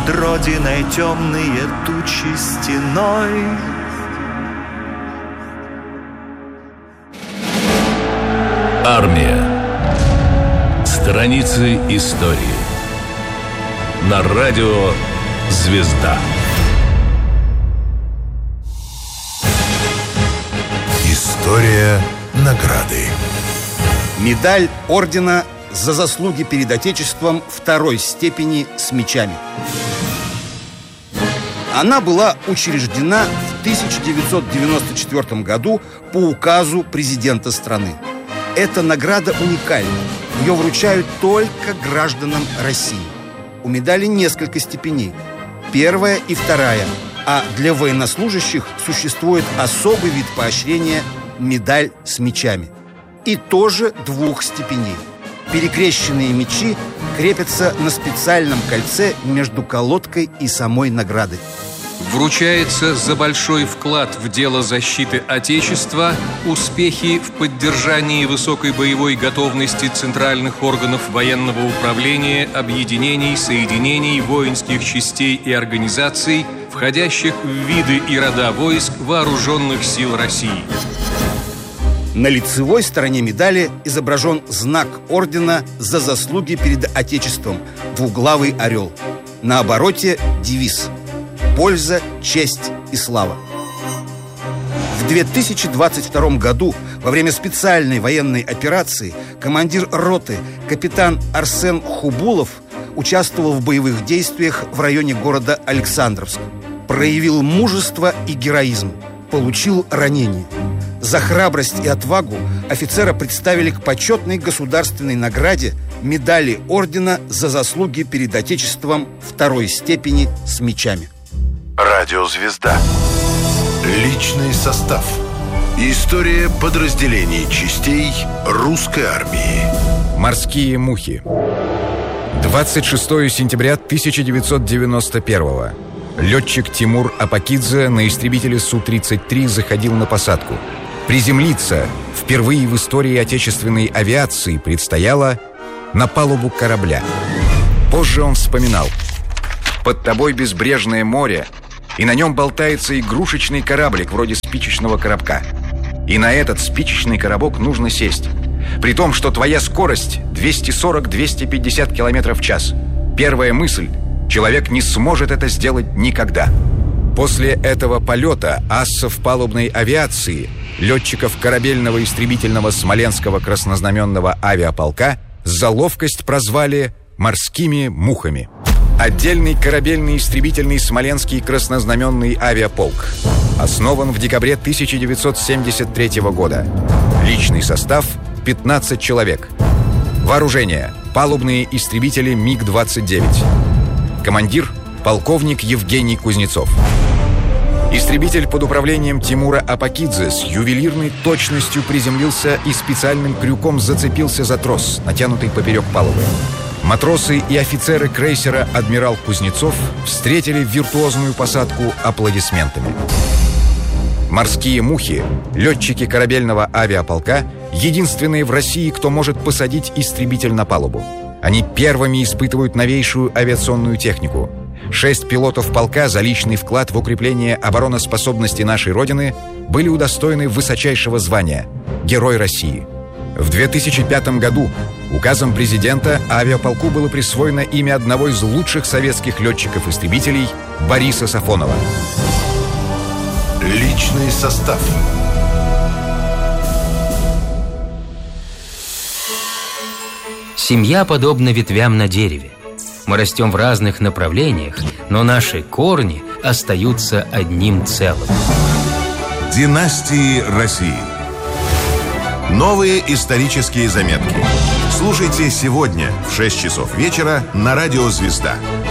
Родиной темные тучи стеной. Армия. Страницы истории. На радио «Звезда». История награды. Медаль ордена за заслуги перед Отечеством второй степени с мечами. Она была учреждена в 1994 году по указу президента страны. Эта награда уникальна. Ее вручают только гражданам России. У медали несколько степеней. Первая и вторая. А для военнослужащих существует особый вид поощрения – медаль с мечами. И тоже двух степеней. Перекрещенные мечи крепятся на специальном кольце между колодкой и самой наградой. Вручается за большой вклад в дело защиты Отечества, успехи в поддержании высокой боевой готовности центральных органов военного управления, объединений, соединений, воинских частей и организаций, входящих в виды и рода войск Вооруженных сил России. На лицевой стороне медали изображен знак ордена за заслуги перед Отечеством – двуглавый орел. На обороте девиз «Польза, честь и слава». В 2022 году во время специальной военной операции командир роты капитан Арсен Хубулов участвовал в боевых действиях в районе города Александровск. Проявил мужество и героизм, получил ранение. За храбрость и отвагу офицера представили к почетной государственной награде медали ордена за заслуги перед Отечеством второй степени с мечами. Радио «Звезда». Личный состав. История подразделений частей русской армии. Морские мухи. 26 сентября 1991-го. Летчик Тимур Апакидзе на истребителе Су-33 заходил на посадку. Приземлиться впервые в истории отечественной авиации предстояло на палубу корабля. Позже он вспоминал: «Под тобой безбрежное море, и на нем болтается игрушечный кораблик вроде спичечного коробка. И на этот спичечный коробок нужно сесть. При том, что твоя скорость 240-250 км в час. Первая мысль: человек не сможет это сделать никогда». После этого полета ассов палубной авиации, летчиков корабельного истребительного Смоленского краснознаменного авиаполка, за ловкость прозвали «морскими мухами». Отдельный корабельный истребительный Смоленский краснознаменный авиаполк основан в декабре 1973 года. Личный состав – 15 человек. Вооружение – палубные истребители МиГ-29. Командир – полковник Евгений Кузнецов. Истребитель под управлением Тимура Апакидзе с ювелирной точностью приземлился и специальным крюком зацепился за трос, натянутый поперек палубы. Матросы и офицеры крейсера «Адмирал Кузнецов» встретили виртуозную посадку аплодисментами. Морские мухи, летчики корабельного авиаполка, единственные в России, кто может посадить истребитель на палубу. Они первыми испытывают новейшую авиационную технику. 6 пилотов полка за личный вклад в укрепление обороноспособности нашей Родины были удостоены высочайшего звания – Герой России. В 2005 году указом президента авиаполку было присвоено имя одного из лучших советских летчиков-истребителей Бориса Сафонова. Личный состав. Семья подобна ветвям на дереве. Мы растем в разных направлениях, но наши корни остаются одним целым. Династии России. Новые исторические заметки. Слушайте сегодня в 6 часов вечера на радио «Звезда».